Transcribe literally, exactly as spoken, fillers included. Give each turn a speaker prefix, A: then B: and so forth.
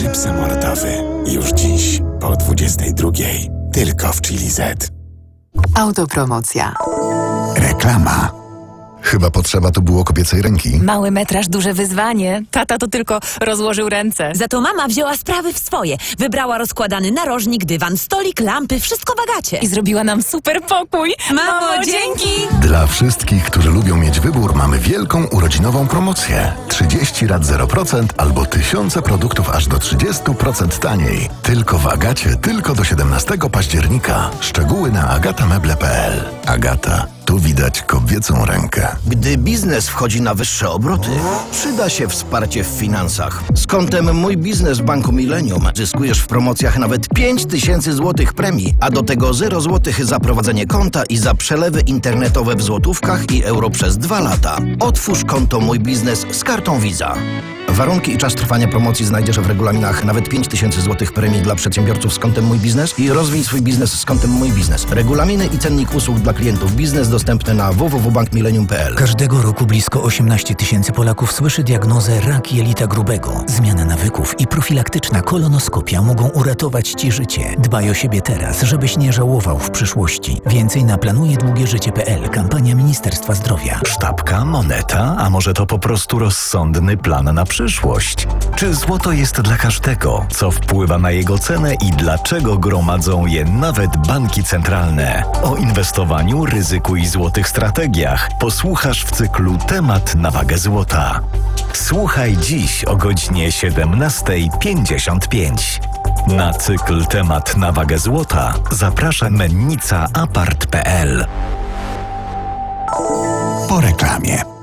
A: chips mordowy. Już dziś po dwudziestej drugiej. Tylko w Chili Z.
B: Autopromocja.
A: Reklama.
C: Chyba potrzeba tu było kobiecej ręki.
D: Mały metraż, duże wyzwanie. Tata to tylko rozłożył ręce.
E: Za to mama wzięła sprawy w swoje. Wybrała rozkładany narożnik, dywan, stolik, lampy, wszystko w Agacie.
D: I zrobiła nam super pokój.
E: Mamo, dzięki!
C: Dla wszystkich, którzy lubią mieć wybór, mamy wielką urodzinową promocję. trzydzieści rat zero procent albo tysiące produktów aż do trzydzieści procent taniej. Tylko w Agacie, tylko do siedemnastego października. Szczegóły na agatameble kropka p l. Agata. Tu widać kobiecą rękę.
F: Gdy biznes wchodzi na wyższe obroty, przyda się wsparcie w finansach. Z kontem Mój Biznes w Banku Millennium zyskujesz w promocjach nawet pięć tysięcy złotych premii, a do tego zero złotych za prowadzenie konta i za przelewy internetowe w złotówkach i euro przez dwa lata. Otwórz konto Mój Biznes z kartą Visa. Warunki i czas trwania promocji znajdziesz w regulaminach. Nawet pięć tysięcy złotych premii dla przedsiębiorców z kontem Mój Biznes i rozwij swój biznes z kontem Mój Biznes. Regulaminy i cennik usług dla klientów biznes dostępne na w w w kropka bank millennium kropka p l.
G: Każdego roku blisko osiemnaście tysięcy Polaków słyszy diagnozę rak jelita grubego. Zmiana nawyków i profilaktyczna kolonoskopia mogą uratować Ci życie. Dbaj o siebie teraz, żebyś nie żałował w przyszłości. Więcej na planuje długie życie kropka p l. Kampania Ministerstwa Zdrowia.
H: Sztabka, moneta, a może to po prostu rozsądny plan na przyszłość? Czy złoto jest dla każdego? Co wpływa na jego cenę i dlaczego gromadzą je nawet banki centralne? O inwestowaniu, ryzyku i złotych strategiach posłuchasz w cyklu Temat na wagę złota. Słuchaj dziś o godzinie siedemnasta pięćdziesiąt pięć. Na cykl Temat na wagę złota zaprasza mennica apart kropka p l.
A: Po reklamie.